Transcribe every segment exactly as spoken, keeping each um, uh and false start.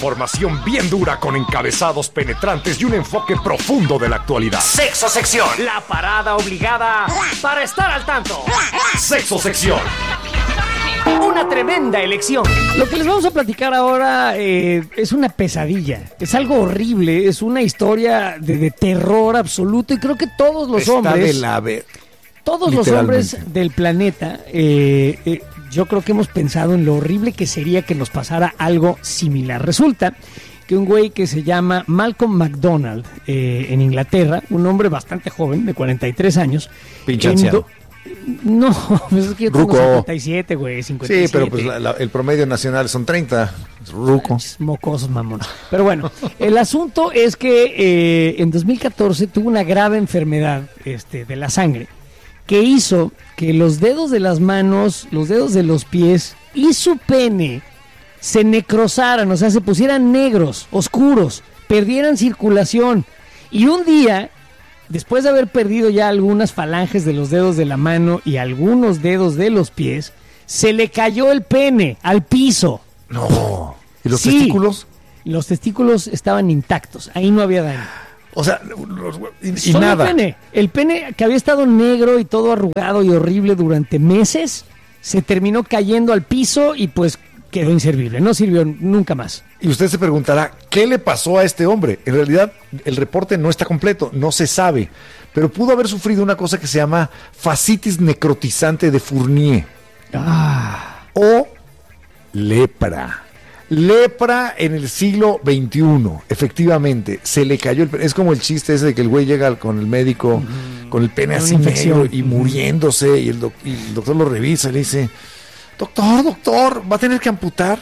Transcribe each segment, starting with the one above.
Formación bien dura con encabezados penetrantes y un enfoque profundo de la actualidad. Sexo Sección, la parada obligada para estar al tanto. Sexo Sección. Una tremenda elección. Lo que les vamos a platicar ahora eh, es una pesadilla. Es algo horrible. Es una historia de, de terror absoluto. Y creo que todos los Está hombres... de la ver... Todos los hombres del planeta... Eh, eh, yo creo que hemos pensado en lo horrible que sería que nos pasara algo similar. Resulta que un güey que se llama Malcolm McDonald eh, en Inglaterra, un hombre bastante joven, de cuarenta y tres años. Pinche anciano. Do... No, pues es que yo tengo Ruco. cincuenta y siete, güey, cincuenta y siete. Sí, pero pues la, la, el promedio nacional son treinta. Ruco. Mocosos, mamón. Pero bueno, el asunto es que eh, en dos mil catorce tuvo una grave enfermedad este, de la sangre que hizo que los dedos de las manos, los dedos de los pies y su pene se necrosaran, o sea, se pusieran negros, oscuros, perdieran circulación. Y un día, después de haber perdido ya algunas falanges de los dedos de la mano y algunos dedos de los pies, se le cayó el pene al piso. No. ¿Y los Sí, testículos? Los testículos estaban intactos, ahí no había daño. O sea, los- y, y Solo nada. el pene. El pene que había estado negro y todo arrugado y horrible durante meses, se terminó cayendo al piso y pues quedó inservible. No sirvió nunca más. Y usted se preguntará, ¿qué le pasó a este hombre? En realidad, el reporte no está completo, no se sabe. Pero pudo haber sufrido una cosa que se llama fascitis necrotizante de Fournier. Ah, O lepra. Lepra en el siglo veintiuno, efectivamente, se le cayó el pene. Es como el chiste ese de que el güey llega con el médico, uh-huh, con el pene una así infección. negro y muriéndose, y el, doc- y el doctor lo revisa y le dice, doctor, doctor, ¿va a tener que amputar?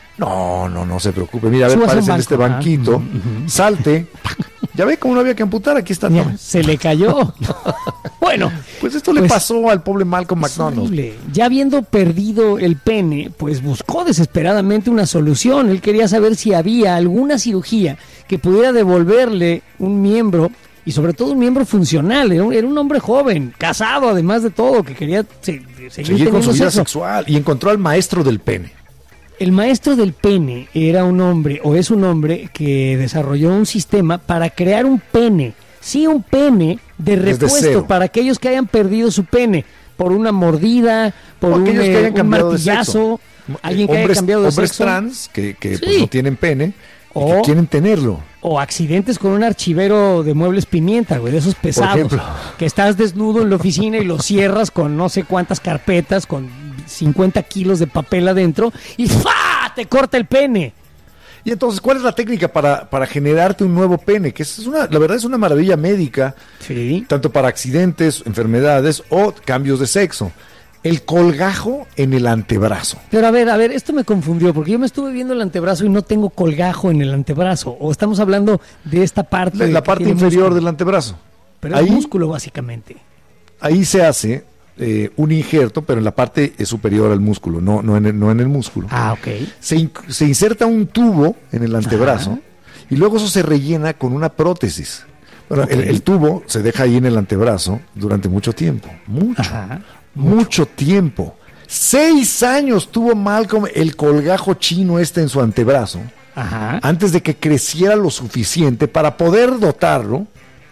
No, no, no se preocupe, mira, a ver, Súbase a un párese en este banco, ¿ah? banquito, Uh-huh. salte, ya ve cómo no había que amputar, aquí está. ya, tome. se le cayó. Bueno, Pues esto le pues, pasó al pobre Malcolm es McDonald. horrible. Ya habiendo perdido el pene, pues buscó desesperadamente una solución. Él quería saber si había alguna cirugía que pudiera devolverle un miembro, y sobre todo un miembro funcional. Era un, era un hombre joven, casado además de todo, que quería se- seguir, Seguir con su teniendo vida sexo. sexual y encontró al maestro del pene. El maestro del pene era un hombre, o es un hombre, que desarrolló un sistema para crear un pene. Sí, un pene de Desde repuesto cero. para aquellos que hayan perdido su pene por una mordida, por O un, aquellos que eh, hayan un cambiado de martillazo, sexo. alguien que hombres, haya cambiado de hombres sexo, trans que, que, pues, Sí. no tienen pene y O- que quieren tenerlo. o accidentes con un archivero de muebles pimienta, güey, de esos pesados, ejemplo. que estás desnudo en la oficina y lo cierras con no sé cuántas carpetas, con cincuenta kilos de papel adentro y ¡fa! Te corta el pene. Y entonces, ¿cuál es la técnica para, para generarte un nuevo pene? Que es una, la verdad es una maravilla médica, Sí. tanto para accidentes, enfermedades o cambios de sexo. El colgajo en el antebrazo. Pero a ver, a ver, esto me confundió, porque yo me estuve viendo el antebrazo y no tengo colgajo en el antebrazo. O estamos hablando de esta parte. La, la que parte tiene inferior músculo. del antebrazo. Pero ahí, es músculo, básicamente. ahí se hace eh, un injerto, pero en la parte eh, superior al músculo, no, no, en el, no en el músculo. Ah, ok. Se, in- se inserta un tubo en el antebrazo Ajá. y luego eso se rellena con una prótesis. Bueno, Ok. el, el tubo se deja ahí en el antebrazo durante mucho tiempo. Mucho. Ajá. Mucho tiempo. Seis años tuvo Malcolm el colgajo chino este en su antebrazo Ajá. antes de que creciera lo suficiente para poder dotarlo.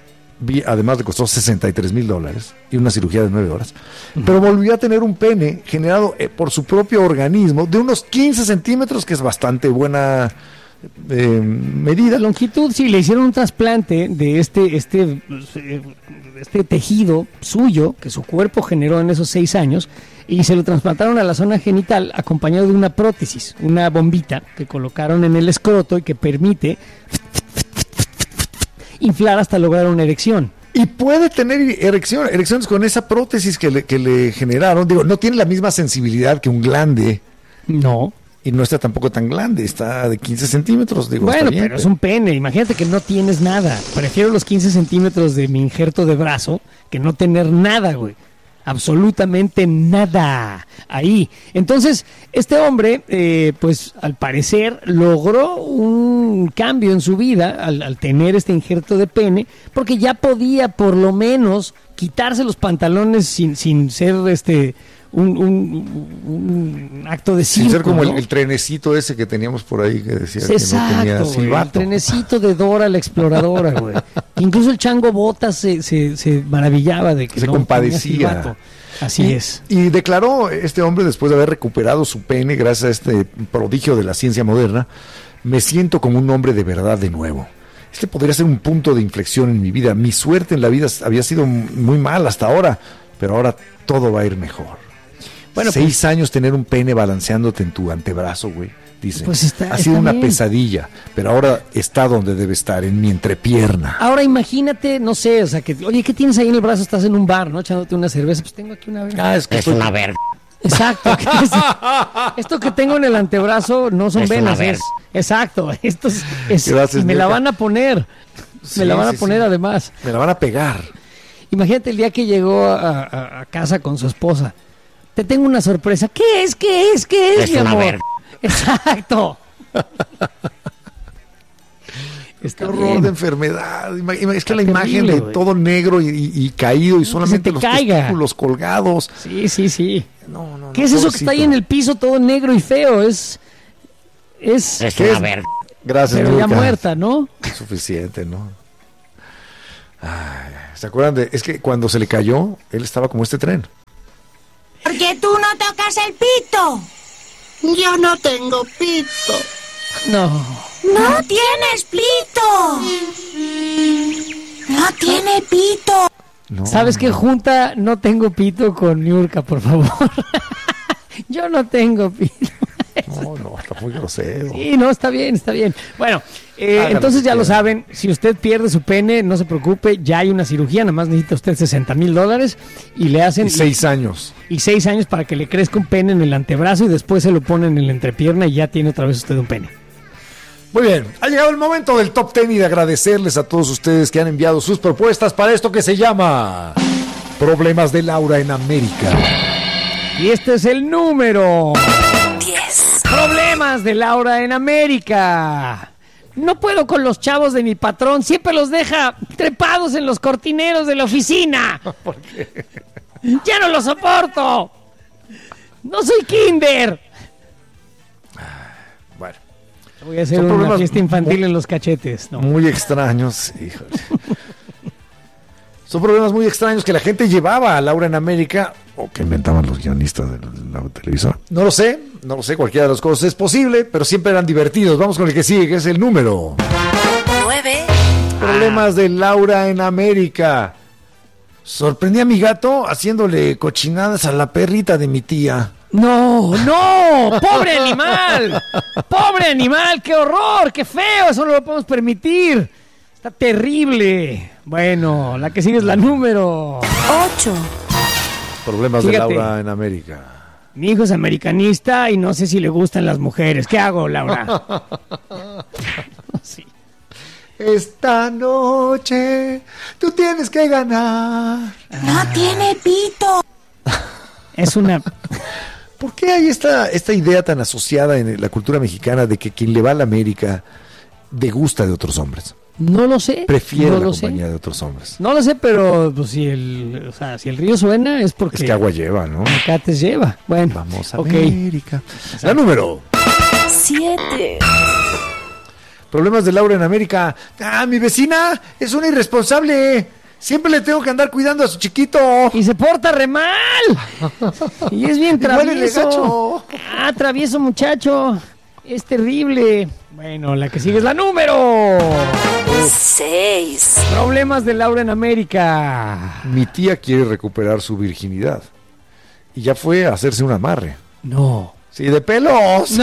Vi- Además le costó sesenta y tres mil dólares y una cirugía de nueve horas. Pero volvió a tener un pene generado eh, por su propio organismo de unos quince centímetros, que es bastante buena eh, medida. La longitud, sí, le hicieron un trasplante de este, este, eh, este tejido suyo que su cuerpo generó en esos seis años y se lo trasplantaron a la zona genital acompañado de una prótesis, una bombita que colocaron en el escroto y que permite inflar hasta lograr una erección. Y puede tener erección, erecciones con esa prótesis que le, que le generaron. Digo, no tiene la misma sensibilidad que un glande. No. Y no está tampoco tan grande, está de quince centímetros. Digo, Bueno, está bien, pero es un pene. Imagínate que no tienes nada. Prefiero los quince centímetros de mi injerto de brazo que no tener nada, güey. Absolutamente nada ahí. Entonces, este hombre, eh, pues al parecer logró un cambio en su vida al, al tener este injerto de pene, porque ya podía por lo menos quitarse los pantalones sin, sin ser este un, un, un acto de circo. Sin ser como ¿no? el, el trenecito ese que teníamos por ahí que decía Exacto, que no tenía güey, silbato. el trenecito de Dora la exploradora, güey. Incluso el Chango Botas se, se, se maravillaba de que Se no compadecía. tenía silbato. Así y, es. Y declaró este hombre, después de haber recuperado su pene gracias a este prodigio de la ciencia moderna: me siento como un hombre de verdad de nuevo. Este podría ser un punto de inflexión en mi vida. Mi suerte en la vida había sido muy mal hasta ahora, pero ahora todo va a ir mejor. Bueno, Seis pues, años tener un pene balanceándote en tu antebrazo, güey. Dice, pues está, ha sido está una bien. pesadilla, pero ahora está donde debe estar, en mi entrepierna. Ahora imagínate, no sé, o sea, que, oye, ¿qué tienes ahí en el brazo? Estás en un bar, ¿no? Echándote una cerveza. Pues tengo aquí una verga. Ah, es que Es estoy- una verga. Exacto. ¿Qué es? Esto que tengo en el antebrazo no son Es una venas, verga. es. Exacto. Esto es. es- Gracias, y me la neta. van a poner. Sí, me la van a sí, poner sí. además. Me la van a pegar. Imagínate el día que llegó a, a- a casa con su esposa. Te tengo una sorpresa. ¿Qué es? ¿Qué es? ¿Qué es, Es mi una amor? verga. Exacto. Qué Está horror bien. de enfermedad. Ima- ima- Es que Está la imagen terrible, de güey. todo negro y, y- y caído y solamente te los caiga. testículos colgados. Sí, sí, sí. No, no, ¿Qué no, es eso que está ahí pobrecito. en el piso todo negro y feo? Es. Es. Es ¿Qué una es? verga. Gracias, pero ya Luca. muerta, ¿no? Suficiente, ¿no? Ay, ¿se acuerdan de...? Es que cuando se le cayó, él estaba como este tren. Porque tú no tocas el pito. Yo no tengo pito. No. No tienes pito. No tiene pito. No, ¿Sabes qué? no. Junta no tengo pito con Niurka, por favor. Yo no tengo pito. No, no, está muy grosero. Sí, no, está bien, está bien. Bueno, eh, Háganlo entonces si ya lo quieren. saben, si usted pierde su pene, no se preocupe, ya hay una cirugía, nada más necesita usted sesenta mil dólares y le hacen Y seis años. y seis años para que le crezca un pene en el antebrazo y después se lo ponen en la entrepierna y ya tiene otra vez usted un pene. Muy bien, ha llegado el momento del Top Ten y de agradecerles a todos ustedes que han enviado sus propuestas para esto que se llama Problemas de Laura en América. Y este es el número Diez. Problemas de Laura en América. No puedo con los chavos de mi patrón, siempre los deja trepados en los cortineros de la oficina. ¿Por qué? ¡Ya no lo soporto! ¡No soy kinder! Bueno, Voy a hacer Son una problemas fiesta infantil muy- en los cachetes. No. muy extraños, híjole. Son problemas muy extraños que la gente llevaba a Laura en América, o que inventaban los guionistas de la televisora. No lo sé, no lo sé, cualquiera de las cosas es posible, pero siempre eran divertidos. Vamos con el que sigue, que es el número. Nueve. Problemas de Laura en América. Sorprendí a mi gato haciéndole cochinadas a la perrita de mi tía. ¡No! ¡No! ¡Pobre animal! ¡Pobre animal! ¡Qué horror! ¡Qué feo! Eso no lo podemos permitir. Está terrible. Bueno, la que sigue es la número. Ocho. Problemas Fíjate. de Laura en América. Mi hijo es americanista y no sé si le gustan las mujeres. ¿Qué hago, Laura? Sí. Esta noche tú tienes que ganar. No tiene pito. Es una... ¿Por qué hay esta, esta idea tan asociada en la cultura mexicana de que quien le va a la América degusta de otros hombres? No lo sé. Prefiere no la lo compañía sé. de otros hombres. No lo sé, pero pues, si, el, o sea, si el río suena es porque... Es que agua lleva, ¿no? Cates lleva. Bueno, Vamos a ok. América. La número. Siete. Problemas de Laura en América. Ah, mi vecina es una irresponsable. Siempre le tengo que andar cuidando a su chiquito. Y se porta re mal. Y es bien Y huélele travieso. gacho. Ah, travieso muchacho. Es terrible. Bueno, la que sigue es la número. Seis. Problemas de Laura en América. Mi tía quiere recuperar su virginidad. Y ya fue a hacerse un amarre. No. Sí, de pelos.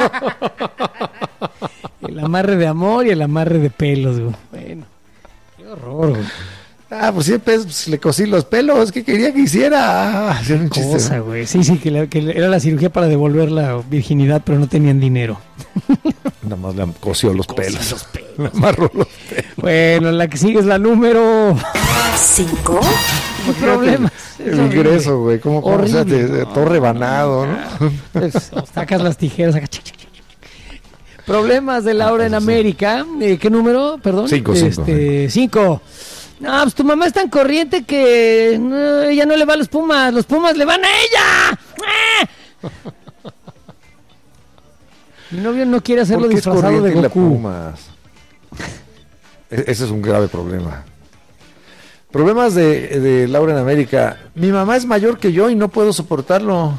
El amarre de amor y el amarre de pelos, güey. Bueno, qué horror, güey. Ah, pues sí, pues, le cosí los pelos. ¿Qué quería que hiciera? Ah, hacer un chiste. Cosa, güey. Sí, sí, que, la- que era la cirugía para devolver la virginidad, pero no tenían dinero. Nada más le cosió los pelos. Le amarró los pelos. Bueno, la que sigue es la número. Cinco. Problemas. Es El horrible. ingreso, güey. ¿Cómo, cómo? O sea, Horrible. de- de todo rebanado, ¿no? Pues, sacas las tijeras. saca- chic, chic, chic, chic. Problemas de Laura en América. Eh, ¿Qué número? Perdón. Cinco, cinco. Este, cinco. No, pues tu mamá es tan corriente que no, ella no le va a los Pumas, los Pumas le van a ella. ¡Eh! Mi novio no quiere hacerlo ¿Por qué es disfrazado de corriente la Goku. Pumas? E- Ese es un grave problema. Problemas de, de Laura en América. Mi mamá es mayor que yo y no puedo soportarlo.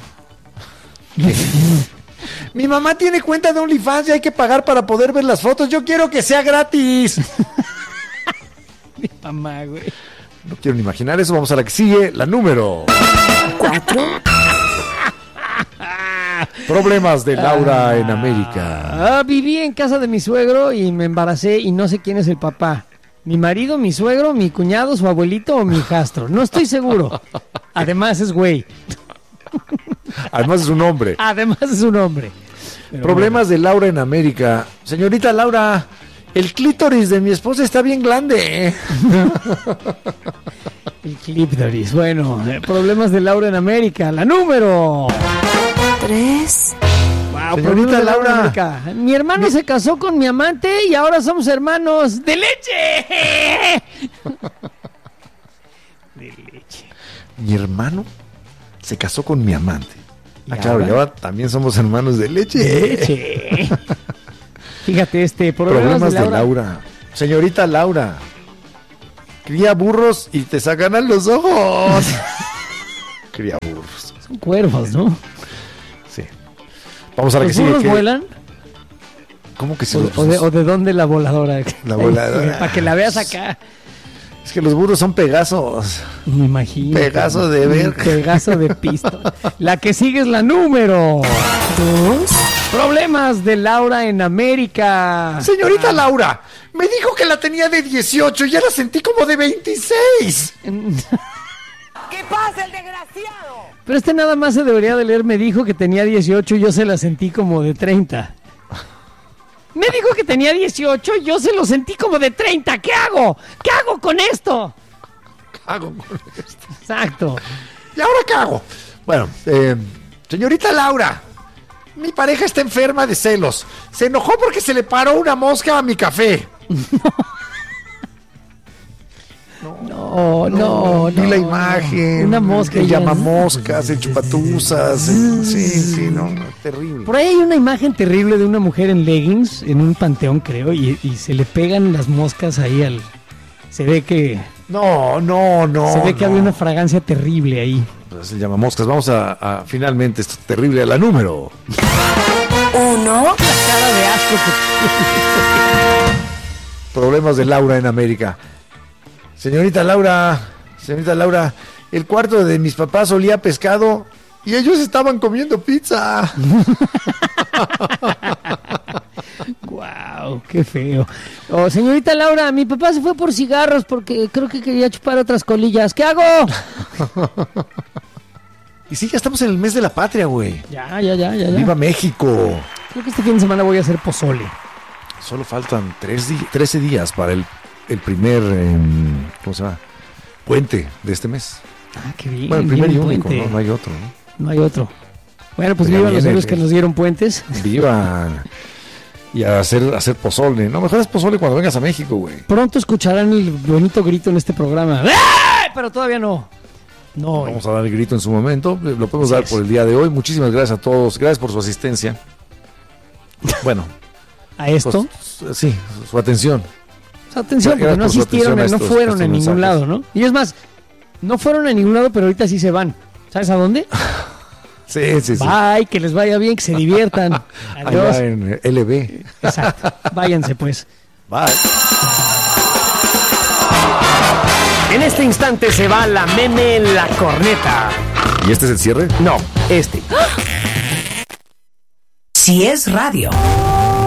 Mi mamá tiene cuenta de OnlyFans y hay que pagar para poder ver las fotos. Yo quiero que sea gratis. Mi mamá, güey. No quiero ni imaginar eso. Vamos a la que sigue, la número Cuatro. Problemas de Laura en América. Ah, viví en casa de mi suegro y me embaracé y no sé quién es el papá. Mi marido, mi suegro, mi cuñado, su abuelito o mi hijastro. No estoy seguro. Además es güey. Además es un hombre. Además es un hombre. Pero Problemas de Laura en América. Señorita Laura, el clítoris de mi esposa está bien grande. bueno, el clítoris. Bueno, eh, problemas de Laura en América. La número. Tres. Wow, Señorita problemas de Laura. en América. Mi hermano Mi- se casó con mi amante y ahora somos hermanos de leche. de leche. Mi hermano se casó con mi amante. ¿Y Ah, claro, y ahora? ahora también somos hermanos de leche. De leche. Fíjate, este, problemas, Problemas de de Laura. Laura. Señorita Laura, cría burros y te sacan los ojos. Cría burros. Son cuervos, ¿no? Sí. Vamos a la que ¿Los sigue. burros que- vuelan? ¿Cómo que sí? ¿O, los- o de, o de dónde la voladora? La voladora. Para que la veas acá. Es que los burros son pegasos. Me imagino. Pegaso de ver. Pegaso de pisto. La que sigue es la número. Dos. Problemas de Laura en América. Señorita Laura, me dijo que la tenía de dieciocho y ya la sentí como de veintiséis. ¿Qué pasa, el desgraciado? Pero este nada más se debería de leer. Me dijo que tenía dieciocho y yo se la sentí como de treinta. Me dijo que tenía dieciocho y yo se lo sentí como de treinta. ¿Qué hago? ¿Qué hago con esto? ¿Qué hago con esto? Exacto. ¿Y ahora qué hago? Bueno, eh, señorita Laura, mi pareja está enferma de celos. Se enojó porque se le paró una mosca a mi café. No, no, no. Vi la imagen. Una mosca El ya. llamamoscas, el chupatuzas. el- Sí, sí, no, no, terrible. Por ahí hay una imagen terrible de una mujer en leggings, en un panteón creo, y, y se le pegan las moscas ahí al... Se ve que, No, no, no. se ve que no. había una fragancia terrible ahí. Pues el llamamoscas. Vamos a, a finalmente, esto es terrible, a la número. Uno. La cara de asco que... Problemas de Laura en América. Señorita Laura, señorita Laura, el cuarto de mis papás olía a pescado y ellos estaban comiendo pizza. Wow, qué feo. Oh, señorita Laura, mi papá se fue por cigarros porque creo que quería chupar otras colillas. ¿Qué hago? Y sí, ya estamos en el mes de la patria, güey. Ya, ya, ya, ya, ya. ¡Viva México! Creo que este fin de semana voy a hacer pozole. Solo faltan tres di- trece días para el, el primer, em, ¿cómo se llama? Puente de este mes. Ah, qué bien. Bueno, el primer y bien único, puente. ¿no? No hay otro, ¿no? No hay otro. Bueno, pues Ya vivan los viene héroes el- que nos dieron puentes. Viva. Y a hacer, a hacer pozole. No, mejor es pozole cuando vengas a México, güey. Pronto escucharán el bonito grito en este programa. ¡Eh! Pero todavía no. No. Vamos a dar el grito en su momento. Lo podemos dar es. por el día de hoy. Muchísimas gracias a todos. Gracias por su asistencia. Bueno, A esto. pues, sí, su atención. Pues, atención, porque gracias no por su asistieron, atención a no estos- fueron estos a ningún mensajes. lado, ¿no? Y es más, no fueron a ningún lado, pero ahorita sí se van. ¿Sabes a dónde? Sí, sí, sí. Bye, que les vaya bien, que se diviertan. Adiós. Allá en L B. Exacto. Váyanse, pues. Bye. En este instante se va la meme La Corneta. ¿Y este es el cierre? No, este. Si es radio.